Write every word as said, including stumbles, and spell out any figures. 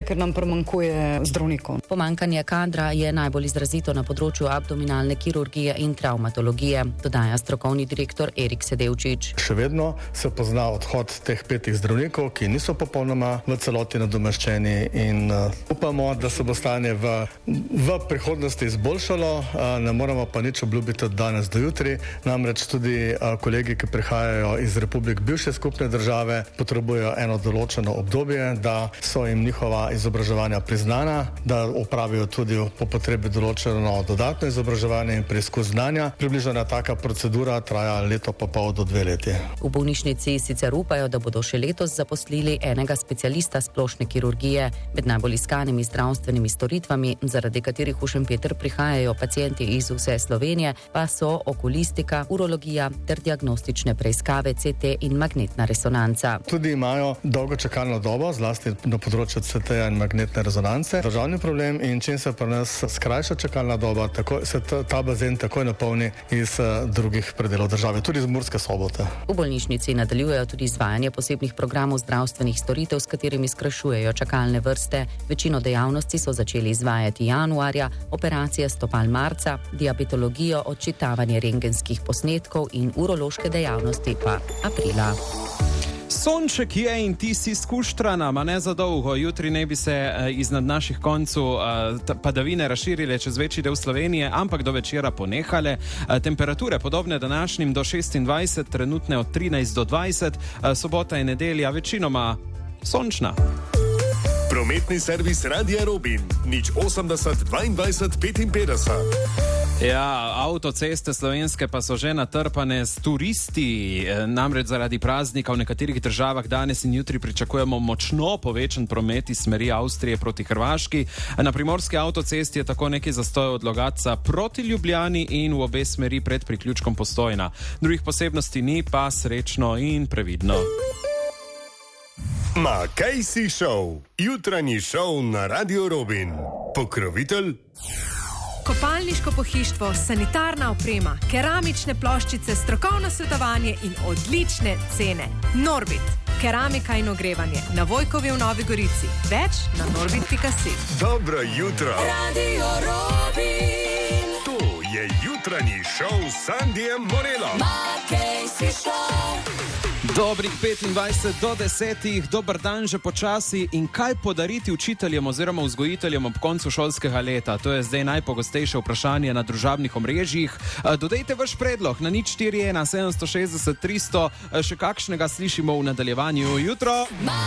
ker nam primanjkuje zdravnikov. Pomanjkanje kadra je najbolj izrazito na področju abdominalne kirurgije in travmatologije, dodaja strokovni direktor Erik Sedevčič. Še vedno se pozna odhod teh petih zdravnikov, ki niso popolnoma v celoti nadomeščeni in uh, upamo, da se bo stanje v, v prihodnosti izboljšalo, uh, ne moramo pa nič obljubiti od danes do jutri, namreč tudi uh, kolegi, ki prihajajo iz republik bivše skupne države, potrebujejo eno določeno obdobje, da so jim njihova izobraževanja priznana, da opravijo tudi po potrebi določeno dodatno izobraževanje in preizkus znanja. Približno taka procedura traja leto pa pol do dve leti. V bolnišnici sicer upajo, da bodo še letos zaposlili enega specialista splošne kirurgije. Med najbolj iskanimi zdravstvenimi storitvami, zaradi katerih v Šempeter prihajajo pacienti iz vse Slovenije, pa so okulistika, urologija ter diagnostične preiskave C T in magnetna resonanca. Tudi imajo dolgo čakalno dobo, zlasti na področju C T-ja in magnetne rezonance. Državni problem in čim se pri nas skrajša čakalna doba, tako se ta, ta bazen takoj napolni iz uh, drugih predelov države, tudi iz Murske Sobote. V bolnišnici nadaljujejo tudi izvajanje posebnih programov zdravstvenih storitev, s katerimi skrajšujejo čakalne vrste. Večino dejavnosti so začeli izvajati januarja, operacije stopal marca, diabetologijo, odčitavanje rentgenskih posnetkov in urološke dejavnosti pa aprila. Sonček je in ti si skuštrana, ma ne za dolgo. Jutri ne bi se eh, iznad naših koncev eh, padavine razširile čez večji del Slovenije, ampak do večera ponehale. Eh, temperature podobne današnjim do šestindvajset, trenutne od trinajst do dvajset, eh, sobota in nedelja večinoma sončna. Prometni servis Radia Robin, nič osemdeset dvaindvajset petinpetdeset. Ja, avtoceste slovenske pa so že natrpane s turisti, namreč zaradi praznika v nekaterih državah danes in jutri pričakujemo močno povečan promet iz smeri Avstrije proti Hrvaški. Na primorski avtocesti je tako nekaj zastojev od Logatca proti Ljubljani in v obe smeri pred priključkom Postojna. Drugih posebnosti ni, pa srečno in previdno. Ma kaj si šov? Jutranji šov na Radio Robin. Pokrovitelj? Kopalniško pohištvo, sanitarna oprema, keramične ploščice, strokovno svetovanje in odlične cene. Norbit, keramika in ogrevanje. Na Vojkovi v Novi Gorici. Več na norbit pika si. Dobro jutro. Radio Robin. To je jutranji šov s Sandijem Morelom. Ma kaj si šov? Dobrih petindvajset do desetih, dober dan že počasi in kaj podariti učiteljem oziroma vzgojiteljem ob koncu šolskega leta? To je zdaj najpogostejše vprašanje na družabnih omrežjih. Dodajte vaš predlog na nič štiri ena sedem šest tristo, še kakšnega slišimo v nadaljevanju jutro.